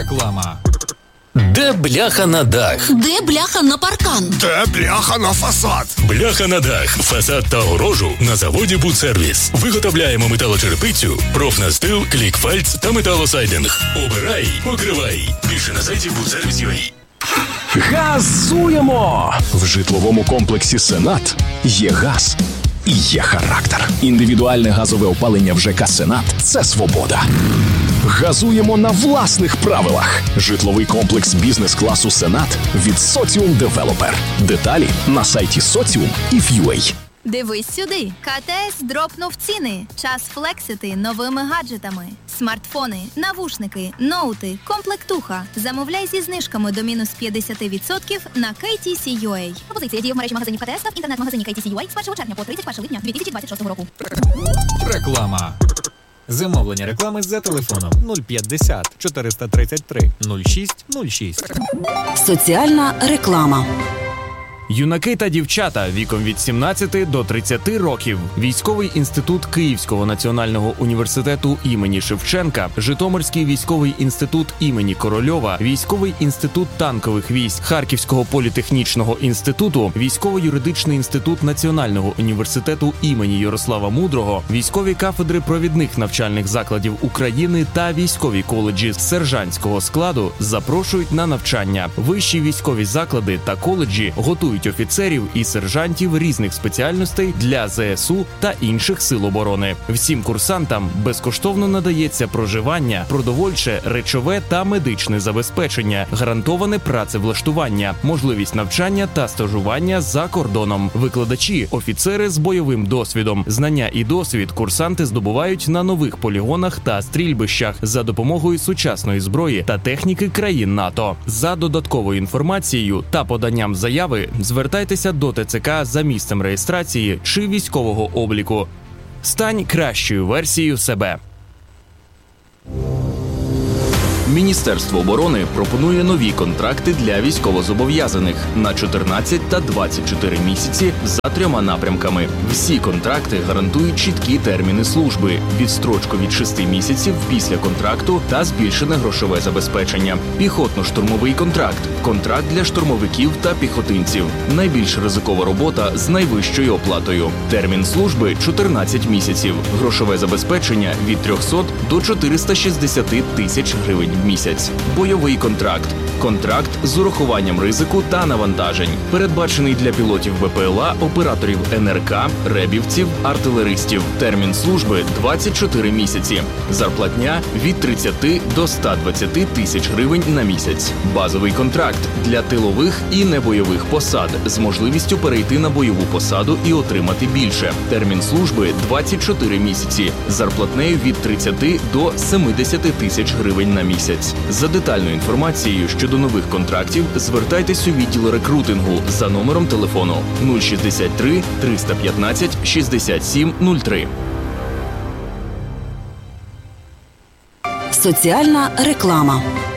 Реклама. Де бляха на дах? Де бляха на паркан? Де бляха на фасад? Бляха на дах, фасад та огорожу на заводі «Будсервіс». Виготовляємо металочерепицю, профнастил, клікфальц та металосайдинг. Обирай, покривай. Більше на сайті «Будсервіс.UA». Газуємо! В житловому комплексі «Сенат» є газ і є характер. Індивідуальне газове опалення в ЖК «Сенат» – це свобода. Газуємо на власних правилах. Житловий комплекс бізнес-класу «Сенат» від «Соціум Девелопер». Деталі на сайті socium.if.ua. Дивись сюди. КТС дропнув ціни. Час флексити новими гаджетами. Смартфони, навушники, ноути, комплектуха. Замовляй зі знижками до мінус 50% на KTC.UA. Пропозиція діє в мережі магазинів КТС та в інтернет-магазині KTC.UA з 1 червня по 31 липня 2026 року. Реклама. Замовлення реклами за телефоном 050 433 06 06. Соціальна реклама. Юнаки та дівчата віком від 17 до 30 років. Військовий інститут Київського національного університету імені Шевченка, Житомирський військовий інститут імені Корольова, Військовий інститут танкових військ Харківського політехнічного інституту, Військово-юридичний інститут Національного університету імені Ярослава Мудрого, військові кафедри провідних навчальних закладів України та військові коледжі сержантського складу запрошують на навчання. Вищі військові заклади та коледжі готують офіцерів і сержантів різних спеціальностей для ЗСУ та інших сил оборони. Всім курсантам безкоштовно надається проживання, продовольче, речове та медичне забезпечення, гарантоване працевлаштування, можливість навчання та стажування за кордоном. Викладачі – офіцери з бойовим досвідом. Знання і досвід курсанти здобувають на нових полігонах та стрільбищах за допомогою сучасної зброї та техніки країн НАТО. За додатковою інформацією та поданням заяви звертайтеся до ТЦК за місцем реєстрації чи військового обліку. Стань кращою версією себе. Міністерство оборони пропонує нові контракти для військовозобов'язаних на 14 та 24 місяці за 3 напрямками. Всі контракти гарантують чіткі терміни служби, відстрочку від 6 місяців після контракту та збільшене грошове забезпечення. Піхотно-штурмовий контракт – контракт для штурмовиків та піхотинців. Найбільш ризикова робота з найвищою оплатою. Термін служби – 14 місяців. Грошове забезпечення – від 300 до 460 тисяч гривень в місяць. Бойовий контракт. Контракт з урахуванням ризику та навантажень. Передбачений для пілотів БПЛА, операторів НРК, ребівців, артилеристів. Термін служби – 24 місяці. Зарплатня – від 30 до 120 тисяч гривень на місяць. Базовий контракт для тилових і небойових посад з можливістю перейти на бойову посаду і отримати більше. Термін служби – 24 місяці. Зарплатнею від 30 до 70 тисяч гривень на місяць. За детальною інформацією щодо нових контрактів звертайтесь у відділ рекрутингу за номером телефону 063 315 67 03. Соціальна реклама.